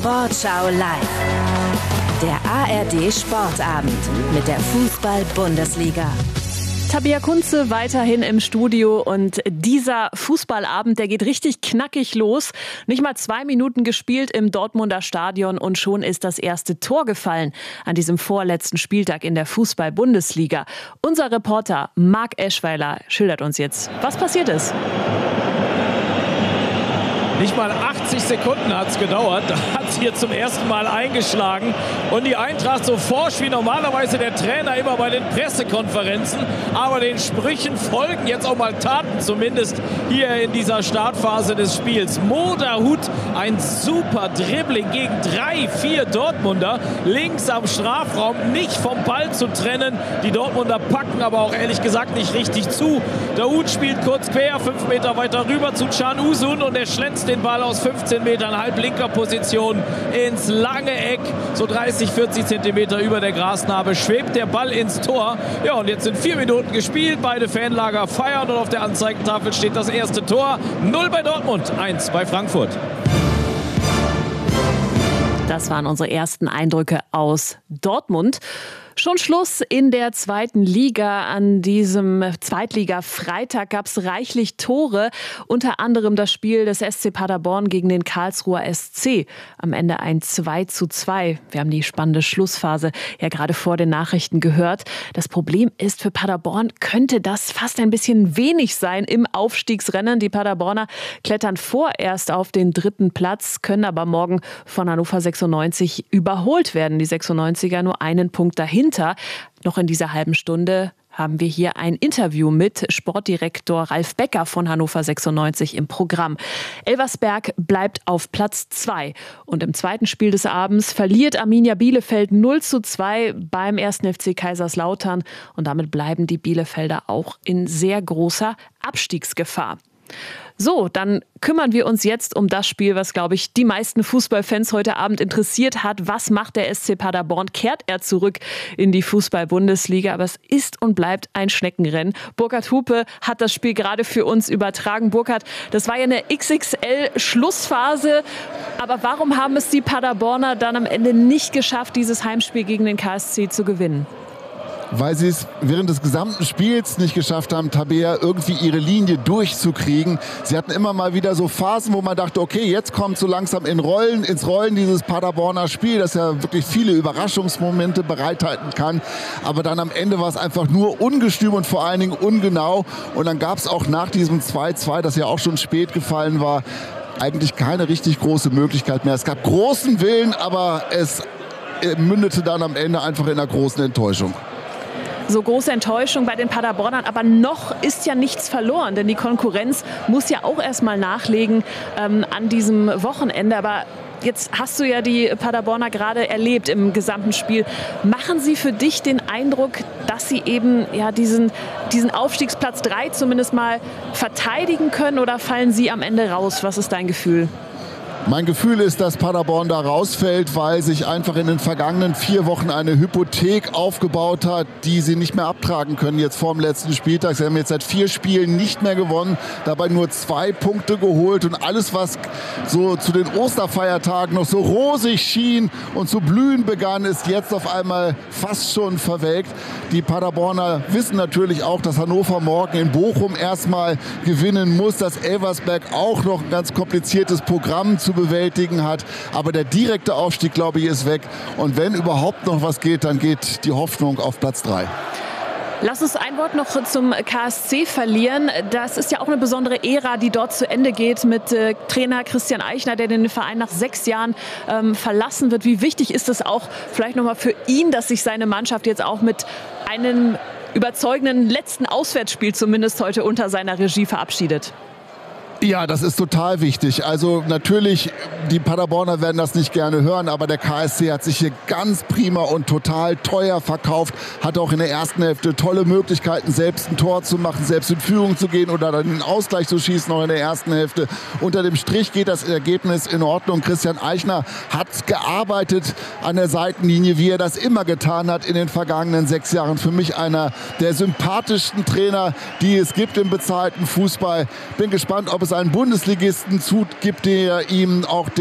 Sportschau live. Der ARD Sportabend mit der Fußball-Bundesliga. Tabea Kunze weiterhin im Studio und dieser Fußballabend, der geht richtig knackig los. Nicht mal 2 Minuten gespielt im Dortmunder Stadion und schon ist das erste Tor gefallen an diesem vorletzten Spieltag in der Fußball-Bundesliga. Unser Reporter Marc Eschweiler schildert uns jetzt, was passiert ist. Nicht mal 80 Sekunden hat es gedauert. Da hat es hier zum ersten Mal eingeschlagen. Und die Eintracht so forsch wie normalerweise der Trainer immer bei den Pressekonferenzen. Aber den Sprüchen folgen jetzt auch mal Taten, zumindest hier in dieser Startphase des Spiels. Moderhut, ein super Dribbling gegen 3-4 Dortmunder. Links am Strafraum, nicht vom Ball zu trennen. Die Dortmunder packen aber auch ehrlich gesagt nicht richtig zu. Dahoud spielt kurz quer, 5 Meter weiter rüber zu Can Uzun und er schlänzt den Ball aus 15 Metern halblinker Position ins lange Eck. So 30, 40 Zentimeter über der Grasnarbe schwebt der Ball ins Tor. Ja, und jetzt sind 4 Minuten gespielt. Beide Fanlager feiern und auf der Anzeigentafel steht das erste Tor. 0 bei Dortmund, 1 bei Frankfurt. Das waren unsere ersten Eindrücke aus Dortmund. Schon Schluss in der zweiten Liga. An diesem Zweitliga-Freitag gab es reichlich Tore. Unter anderem das Spiel des SC Paderborn gegen den Karlsruher SC. Am Ende ein 2:2. Wir haben die spannende Schlussphase ja gerade vor den Nachrichten gehört. Das Problem ist, für Paderborn könnte das fast ein bisschen wenig sein im Aufstiegsrennen. Die Paderborner klettern vorerst auf den 3. Platz, können aber morgen von Hannover 96 überholt werden. Die 96er nur einen Punkt dahinter. Noch in dieser halben Stunde haben wir hier ein Interview mit Sportdirektor Ralf Becker von Hannover 96 im Programm. Elversberg bleibt auf Platz 2. Und im zweiten Spiel des Abends verliert Arminia Bielefeld 0:2 beim 1. FC Kaiserslautern. Und damit bleiben die Bielefelder auch in sehr großer Abstiegsgefahr. So, dann kümmern wir uns jetzt um das Spiel, was, glaube ich, die meisten Fußballfans heute Abend interessiert hat. Was macht der SC Paderborn? Kehrt er zurück in die Fußball-Bundesliga? Aber es ist und bleibt ein Schneckenrennen. Burkhard Hupe hat das Spiel gerade für uns übertragen. Burkhard, das war ja eine XXL-Schlussphase. Aber warum haben es die Paderborner dann am Ende nicht geschafft, dieses Heimspiel gegen den KSC zu gewinnen? Weil sie es während des gesamten Spiels nicht geschafft haben, Tabea irgendwie ihre Linie durchzukriegen. Sie hatten immer mal wieder so Phasen, wo man dachte, okay, jetzt kommt so langsam ins Rollen dieses Paderborner Spiel, das ja wirklich viele Überraschungsmomente bereithalten kann. Aber dann am Ende war es einfach nur ungestüm und vor allen Dingen ungenau. Und dann gab es auch nach diesem 2:2, das ja auch schon spät gefallen war, eigentlich keine richtig große Möglichkeit mehr. Es gab großen Willen, aber es mündete dann am Ende einfach in einer großen Enttäuschung. So große Enttäuschung bei den Paderbornern, aber noch ist ja nichts verloren, denn die Konkurrenz muss ja auch erstmal nachlegen an diesem Wochenende. Aber jetzt hast du ja die Paderborner gerade erlebt im gesamten Spiel. Machen sie für dich den Eindruck, dass sie eben ja diesen Aufstiegsplatz 3 zumindest mal verteidigen können, oder fallen sie am Ende raus? Was ist dein Gefühl? Mein Gefühl ist, dass Paderborn da rausfällt, weil sich einfach in den vergangenen 4 Wochen eine Hypothek aufgebaut hat, die sie nicht mehr abtragen können jetzt vor dem letzten Spieltag. Sie haben jetzt seit 4 Spielen nicht mehr gewonnen, dabei nur 2 Punkte geholt. Und alles, was so zu den Osterfeiertagen noch so rosig schien und zu blühen begann, ist jetzt auf einmal fast schon verwelkt. Die Paderborner wissen natürlich auch, dass Hannover morgen in Bochum erstmal gewinnen muss, dass Elversberg auch noch ein ganz kompliziertes Programm zu bewältigen hat. Aber der direkte Aufstieg, glaube ich, ist weg. Und wenn überhaupt noch was geht, dann geht die Hoffnung auf Platz 3. Lass uns ein Wort noch zum KSC verlieren. Das ist ja auch eine besondere Ära, die dort zu Ende geht mit Trainer Christian Eichner, der den Verein nach 6 Jahren verlassen wird. Wie wichtig ist es auch vielleicht nochmal für ihn, dass sich seine Mannschaft jetzt auch mit einem überzeugenden letzten Auswärtsspiel zumindest heute unter seiner Regie verabschiedet? Ja, das ist total wichtig. Also natürlich, die Paderborner werden das nicht gerne hören, aber der KSC hat sich hier ganz prima und total teuer verkauft. Hat auch in der ersten Hälfte tolle Möglichkeiten, selbst ein Tor zu machen, selbst in Führung zu gehen oder dann den Ausgleich zu schießen, noch in der ersten Hälfte. Unter dem Strich geht das Ergebnis in Ordnung. Christian Eichner hat gearbeitet an der Seitenlinie, wie er das immer getan hat in den vergangenen 6 Jahren. Für mich einer der sympathischsten Trainer, die es gibt im bezahlten Fußball. Bin gespannt, ob es einen Bundesligisten gibt, der ihm auch